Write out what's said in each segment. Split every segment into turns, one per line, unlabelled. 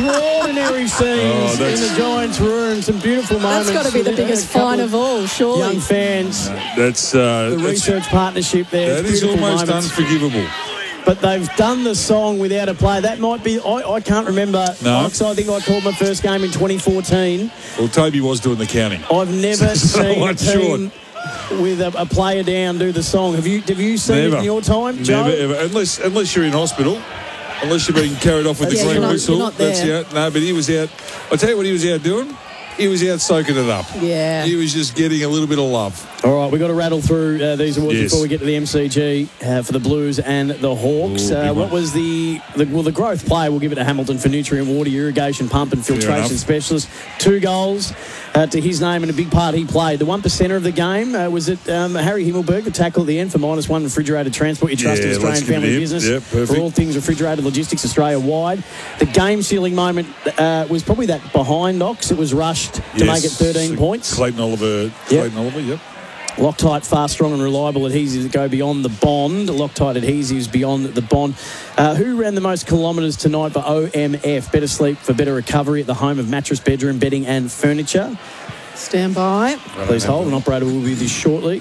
extraordinary scenes in the Giants' room. Some beautiful moments.
That's got to be the biggest fine of all, surely.
Young fans.
The
research partnership there.
That is almost
moments.
unforgivable.
But they've done the song without a player. That might be... I can't remember.
No.
I think I called my first game in 2014.
Well, Toby was doing the counting.
I've never seen a team with a player down do the song. Have you seen it in your time, Joe?
Never, ever. Unless you're in hospital. Unless you're being carried off with the green whistle.
You're not there.
That's out. No, but he was out. I'll tell you what he was out doing. He was out soaking it up.
Yeah.
He was just getting a little bit of love.
All right, we've got to rattle through these awards before we get to the MCG for the Blues and the Hawks. What was the growth player? We'll give it to Hamilton for nutrient water, irrigation, pump and filtration specialist. 2 goals to his name and a big part he played. The 1%er of the game, was it Harry Himmelberg, the tackle at the end for -1 refrigerated transport. You trust in Australian family business for all things refrigerated logistics Australia-wide. The game-sealing moment was probably that behind Ox. It was rushed to make it 13 points.
Clayton Oliver, yep.
Loctite, fast, strong and reliable adhesives that go beyond the bond. Loctite adhesives beyond the bond. Who ran the most kilometres tonight for OMF? Better sleep for better recovery at the home of mattress, bedroom, bedding and furniture.
Stand by.
Please hold. An operator will be with you shortly.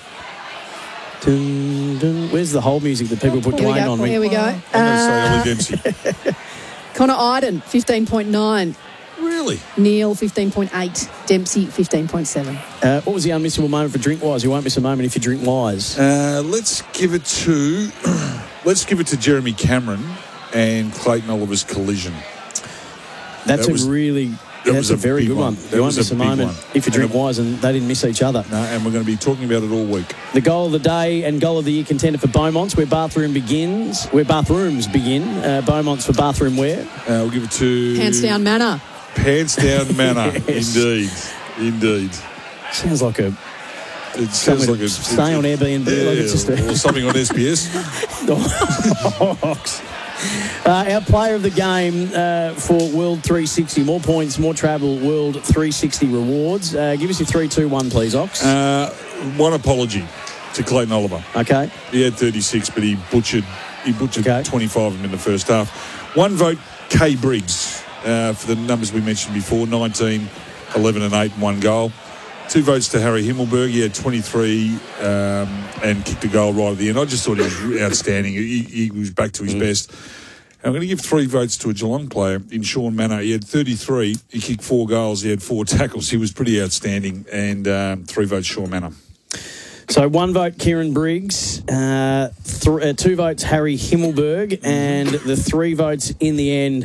Dun, dun. Where's the hold music that people put Dwayne on?
Here we go.
I'm going to say Ollie Dempsey.
Connor Iden, 15.9.
Really?
Neil, 15.8. Dempsey, 15.7.
What was the unmissable moment for Drinkwise? You won't miss a moment if you drink wise.
Let's give it to Jeremy Cameron and Clayton Oliver's collision.
That's a very good one. You won't miss a moment if you drink wise, and they didn't miss each other.
No, and we're going to be talking about it all week.
The goal of the day and goal of the year contender for Beaumont's, where bathrooms begin. Beaumont's for bathroom wear.
We'll give it to
Hands Down Manor.
Pants Down Manor.
Yes.
Indeed.
Sounds like a...
It sounds like a...
Stay on Airbnb.
Or something on SBS.
Our player of the game for World 360. More points, more travel, World 360 rewards. Give us your 3, 2, 1, please, Ox.
One apology to Clayton Oliver.
Okay.
He had 36, but he butchered 25 of them in the first half. 1 vote, Kay Briggs, for the numbers we mentioned before, 19, 11 and 8 and 1 goal. 2 votes to Harry Himmelberg. He had 23 and kicked a goal right at the end. I just thought he was outstanding. He was back to his best. And I'm going to give 3 votes to a Geelong player in Sean Manor. He had 33. He kicked 4 goals. He had 4 tackles. He was pretty outstanding. And 3 votes Sean Manor.
So 1 vote Kieran Briggs, 2 votes Harry Himmelberg, and the 3 votes in the end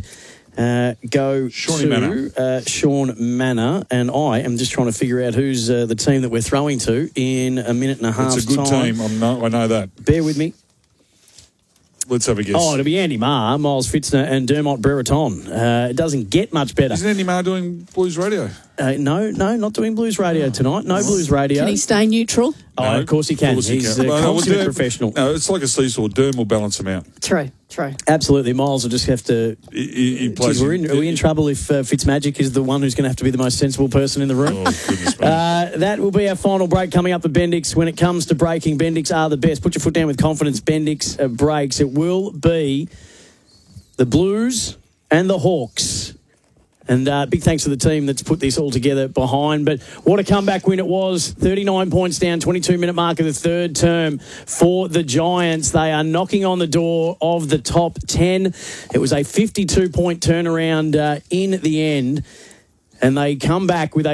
go to Sean Manor, and I am just trying to figure out who's the team that we're throwing to in a minute and a half.
It's a good team. I know that.
Bear with me.
Let's have a guess.
Oh, it'll be Andy Marr, Miles Fitzner and Dermot Brereton. It doesn't get much better.
Isn't Andy Marr doing Blues Radio?
No, not doing Blues Radio tonight. No Blues Radio.
Can he stay neutral?
Oh, of course he can. He's a consummate professional.
No, it's like a seesaw. Derm will balance him out.
True.
Absolutely. Miles will just have to... Are we in trouble if Fitzmagic is the one who's going to have to be the most sensible person in the room?
Oh, goodness me.
That will be our final break coming up at Bendix. When it comes to braking, Bendix are the best. Put your foot down with confidence. Bendix brakes. It will be the Blues and the Hawks. And big thanks to the team that's put this all together behind. But what a comeback win it was. 39 points down, 22-minute mark of the third term for the Giants. They are knocking on the door of the top 10. It was a 52-point turnaround in the end. And they come back with a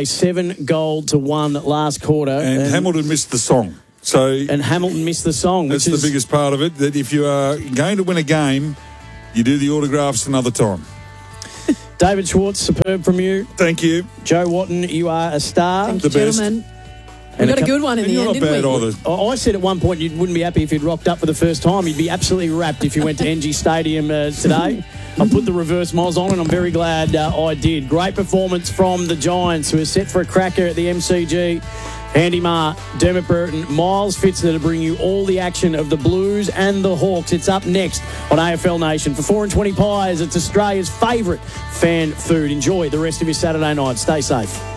7-1 last quarter.
And Hamilton missed the song.
And Hamilton missed the song.
That's the biggest part of it, that if you are going to win a game, you do the autographs another time.
David Schwartz, superb from you.
Thank you.
Joe Watton, you are a star.
Thank you, gentlemen. We got a good one in the end, didn't we?
I said at one point you wouldn't be happy if you'd rocked up for the first time. You'd be absolutely wrapped if you went to NG Stadium today. I put the reverse moz on and I'm very glad I did. Great performance from the Giants, who are set for a cracker at the MCG. Andy Marr, Dermot Burton, Miles Fitzner to bring you all the action of the Blues and the Hawks. It's up next on AFL Nation. For 4 and 20 pies, it's Australia's favourite fan food. Enjoy the rest of your Saturday night. Stay safe.